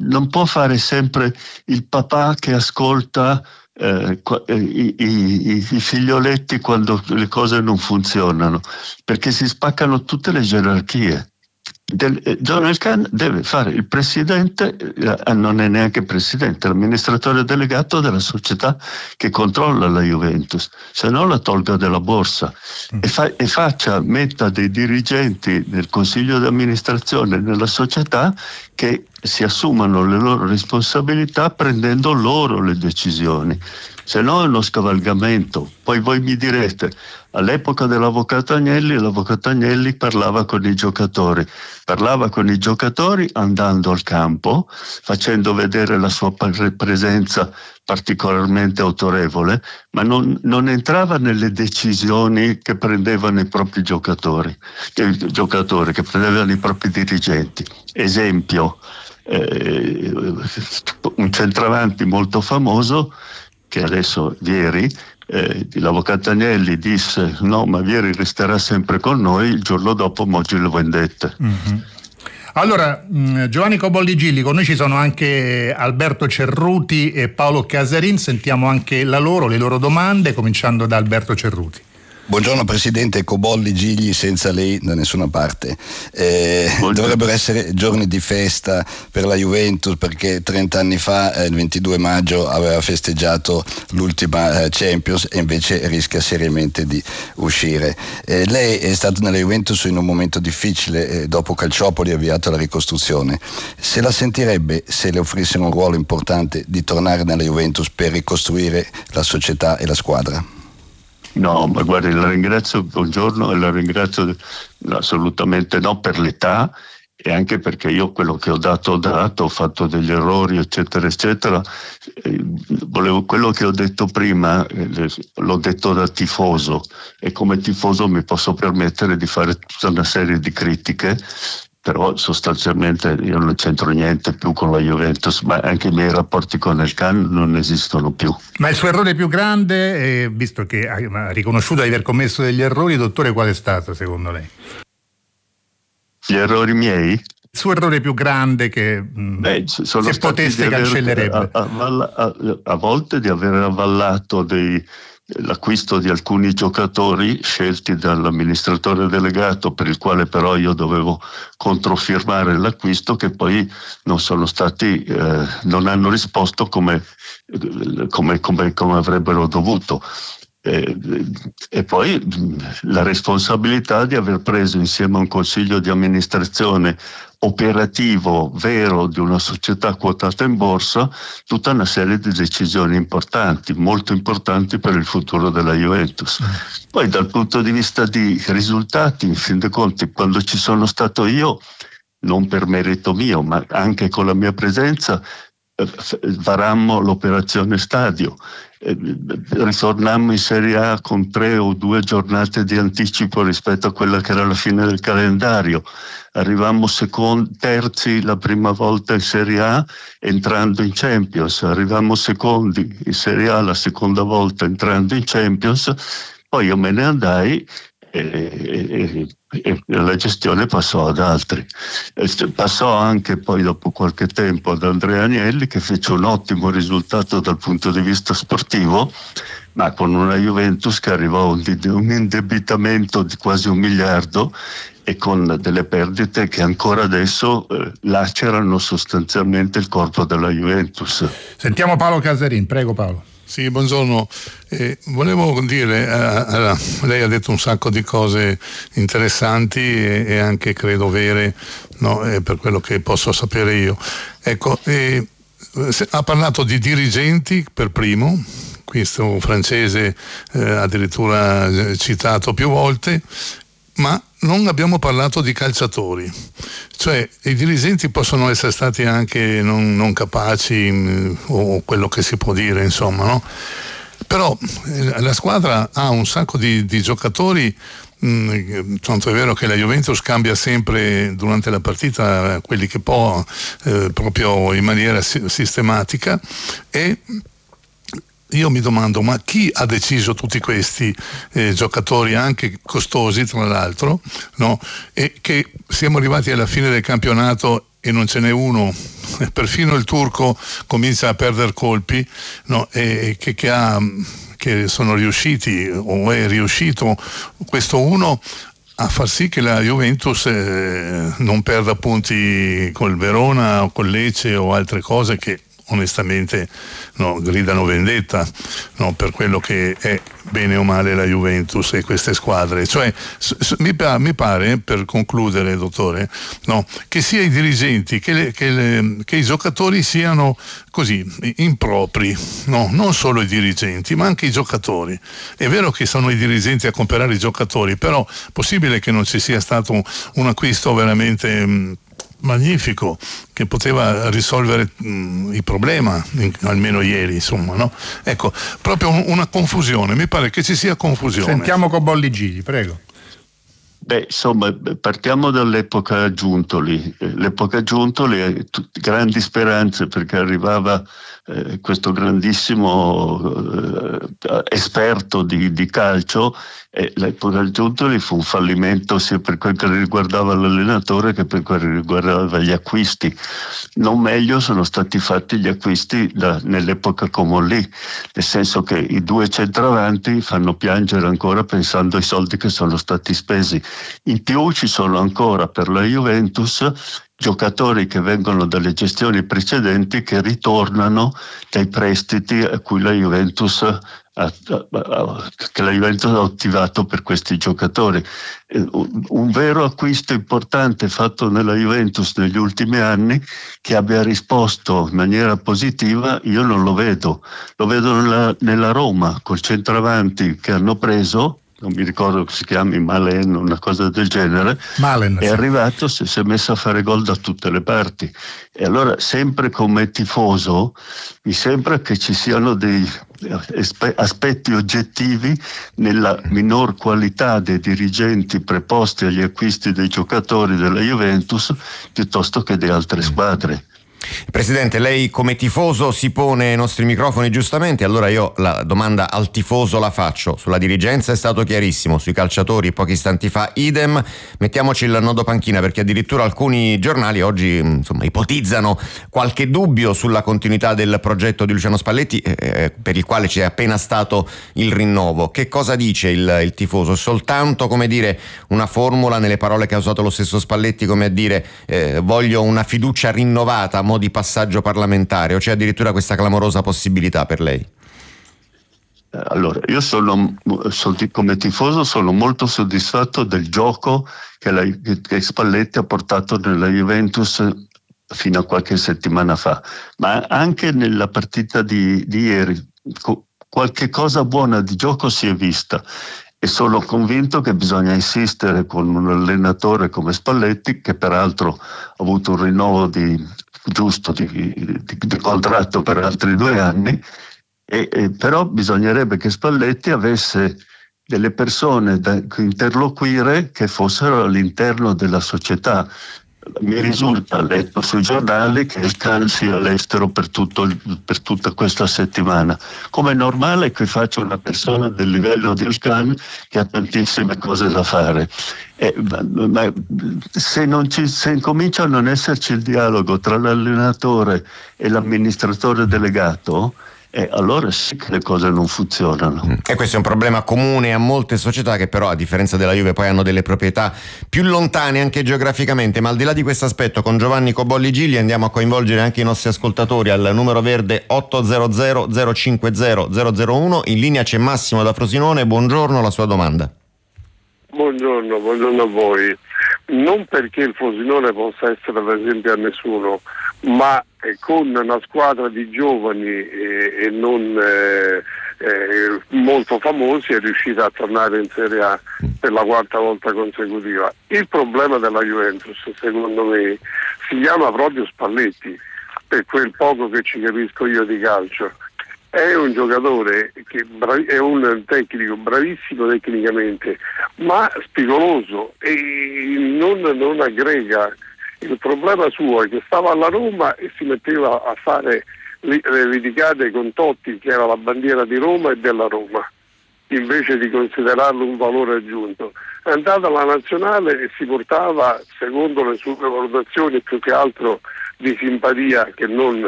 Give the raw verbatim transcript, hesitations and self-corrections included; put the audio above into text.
non può fare sempre il papà che ascolta eh, i, i, i figlioletti quando le cose non funzionano, perché si spaccano tutte le gerarchie. Del, John Elkann deve fare il presidente, eh, non è neanche presidente, è l'amministratore delegato della società che controlla la Juventus, se no la tolga dalla borsa mm. e, fa, e faccia, metta dei dirigenti nel consiglio di amministrazione nella società che si assumano le loro responsabilità prendendo loro le decisioni, se no è uno scavalgamento. Poi voi mi direte, all'epoca dell'avvocato Agnelli, l'avvocato Agnelli parlava con i giocatori, parlava con i giocatori andando al campo, facendo vedere la sua presenza particolarmente autorevole, ma non, non entrava nelle decisioni che prendevano i propri giocatori, che, i giocatori che prendevano i propri dirigenti. Esempio, eh, un centravanti molto famoso, che adesso ieri eh, l'avvocato Agnelli disse no, ma Vieri resterà sempre con noi, il giorno dopo Moggi lo vendette. Mm-hmm. Allora, mh, Giovanni Cobolli Gilli, con noi ci sono anche Alberto Cerruti e Paolo Casarin, sentiamo anche la loro, le loro domande, cominciando da Alberto Cerruti. Buongiorno Presidente, Cobolli Gigli senza lei da nessuna parte. Eh, dovrebbero essere giorni di festa per la Juventus, perché trenta anni fa, eh, il ventidue maggio, aveva festeggiato l'ultima eh, Champions e invece rischia seriamente di uscire. Eh, lei è stato nella Juventus in un momento difficile, eh, dopo Calciopoli ha avviato la ricostruzione. Se la sentirebbe se le offrissero un ruolo importante di tornare nella Juventus per ricostruire la società e la squadra? No, ma guardi, la ringrazio, buongiorno, e la ringrazio assolutamente no per l'età e anche perché io quello che ho dato ho dato, ho fatto degli errori eccetera eccetera. Eh, volevo, quello che ho detto prima eh, l'ho detto da tifoso e come tifoso mi posso permettere di fare tutta una serie di critiche, però sostanzialmente io non c'entro niente più con la Juventus, ma anche i miei rapporti con Elkann non esistono più. Ma il suo errore più grande, eh, visto che ha riconosciuto di aver commesso degli errori, dottore, qual è stato secondo lei? Gli errori miei? Il suo errore più grande che mh, Beh, sono se potesse cancellerebbe? A, a, a, a volte di aver avvallato dei l'acquisto di alcuni giocatori scelti dall'amministratore delegato, per il quale però io dovevo controfirmare l'acquisto, che poi non sono stati, eh, non hanno risposto come, come, come, come avrebbero dovuto. E, e poi la responsabilità di aver preso insieme a un consiglio di amministrazione operativo vero di una società quotata in borsa tutta una serie di decisioni importanti, molto importanti per il futuro della Juventus. Poi dal punto di vista di risultati, in fin dei conti, quando ci sono stato io, non per merito mio, ma anche con la mia presenza, varammo l'operazione stadio. Ritornammo in Serie A con tre o due giornate di anticipo rispetto a quella che era la fine del calendario. Arrivammo secondi, terzi la prima volta in Serie A entrando in Champions, arrivammo secondi in Serie A la seconda volta entrando in Champions, poi io me ne andai e, e, e la gestione passò ad altri. Passò anche poi dopo qualche tempo ad Andrea Agnelli, che fece un ottimo risultato dal punto di vista sportivo, ma con una Juventus che arrivò a un, un indebitamento di quasi un miliardo e con delle perdite che ancora adesso eh, lacerano sostanzialmente il corpo della Juventus. Sentiamo Paolo Casarin, prego Paolo. Sì, buongiorno. Eh, volevo dire, eh, eh, lei ha detto un sacco di cose interessanti e, e anche credo vere, no, eh, per quello che posso sapere io. Ecco, eh, se, ha parlato di dirigenti per primo, questo francese eh, addirittura citato più volte, ma non abbiamo parlato di calciatori, cioè i dirigenti possono essere stati anche non, non capaci mh, o quello che si può dire, insomma, no? Però eh, la squadra ha un sacco di, di giocatori, mh, tanto è vero che la Juventus cambia sempre durante la partita quelli che può, eh, proprio in maniera si- sistematica e io mi domando, ma chi ha deciso tutti questi eh, giocatori, anche costosi tra l'altro, no? E che siamo arrivati alla fine del campionato e non ce n'è uno, perfino il turco comincia a perdere colpi, no? E che, che, ha, che sono riusciti o è riuscito questo uno a far sì che la Juventus eh, non perda punti col Verona o col Lecce o altre cose che onestamente no, gridano vendetta, no, per quello che è bene o male la Juventus e queste squadre. Cioè s- s- mi, pa- mi pare, per concludere, dottore, no, che sia i dirigenti che, le, che, le, che i giocatori siano così impropri, no, non solo i dirigenti ma anche i giocatori. È vero che sono i dirigenti a comprare i giocatori, però è possibile che non ci sia stato un acquisto veramente mh, magnifico che poteva risolvere mh, il problema, in, almeno ieri, insomma, no? Ecco, proprio un, una confusione, mi pare che ci sia confusione. Sentiamo Cobolli Gigli, prego. Beh, insomma, partiamo dall'epoca Giuntoli. L'epoca Giuntoli ha grandi speranze perché arrivava eh, questo grandissimo eh, esperto di, di calcio, e l'epoca Giuntoli fu un fallimento sia per quel che riguardava l'allenatore che per quel che riguardava gli acquisti. Non meglio sono stati fatti gli acquisti da, nell'epoca Comolli, nel senso che i due centravanti fanno piangere ancora pensando ai soldi che sono stati spesi. In più ci sono ancora per la Juventus giocatori che vengono dalle gestioni precedenti che ritornano dai prestiti a cui la Juventus ha, che la Juventus ha attivato per questi giocatori. Un vero acquisto importante fatto nella Juventus negli ultimi anni che abbia risposto in maniera positiva io non lo vedo. Lo vedo nella, nella Roma col centravanti che hanno preso, non mi ricordo che si chiami Malen, una cosa del genere. Malen, è sì. arrivato, si è messo a fare gol da tutte le parti. E allora, sempre come tifoso, mi sembra che ci siano dei aspetti oggettivi nella minor qualità dei dirigenti preposti agli acquisti dei giocatori della Juventus piuttosto che di altre squadre. Presidente, lei come tifoso si pone ai nostri microfoni giustamente, allora io la domanda al tifoso la faccio. Sulla dirigenza è stato chiarissimo, sui calciatori pochi istanti fa idem, mettiamoci il nodo panchina perché addirittura alcuni giornali oggi insomma ipotizzano qualche dubbio sulla continuità del progetto di Luciano Spalletti eh, per il quale c'è appena stato il rinnovo. Che cosa dice il, il tifoso? Soltanto, come dire, una formula nelle parole che ha usato lo stesso Spalletti, come a dire eh, voglio una fiducia rinnovata a mo' di passaggio parlamentare, o c'è addirittura questa clamorosa possibilità per lei? Allora, io sono, come tifoso sono molto soddisfatto del gioco che, la, che Spalletti ha portato nella Juventus fino a qualche settimana fa, ma anche nella partita di, di ieri qualche cosa buona di gioco si è vista. E sono convinto che bisogna insistere con un allenatore come Spalletti, che peraltro ha avuto un rinnovo di, giusto di, di, di contratto per altri due anni, e, e però bisognerebbe che Spalletti avesse delle persone da interloquire che fossero all'interno della società. Mi risulta, letto sui giornali, che il Khan sia all'estero per, tutto, per tutta questa settimana. Come è normale che faccia una persona del livello del Khan che ha tantissime cose da fare. Eh, ma, ma se, non ci, se incomincia a non esserci il dialogo tra l'allenatore e l'amministratore delegato, e allora sì che le cose non funzionano. E questo è un problema comune a molte società che però, a differenza della Juve, poi hanno delle proprietà più lontane anche geograficamente. Ma al di là di questo aspetto, con Giovanni Cobolli Gigli andiamo a coinvolgere anche i nostri ascoltatori al numero verde otto zero zero zero cinque zero zero zero uno. In linea c'è Massimo da Frosinone. Buongiorno, la sua domanda. Buongiorno, buongiorno a voi. Non perché il Frosinone possa essere per esempio a nessuno, ma con una squadra di giovani e, e non eh, eh, molto famosi è riuscita a tornare in Serie A per la quarta volta consecutiva. Il problema della Juventus, secondo me, si chiama proprio Spalletti, per quel poco che ci capisco io di calcio. È un giocatore che bravi, è un tecnico bravissimo tecnicamente, ma spigoloso e non, non aggrega. Il problema suo è che stava alla Roma e si metteva a fare le, le litigate con Totti, che era la bandiera di Roma e della Roma. invece di considerarlo un valore aggiunto. È andata alla nazionale e si portava, secondo le sue valutazioni, più che altro di simpatia che non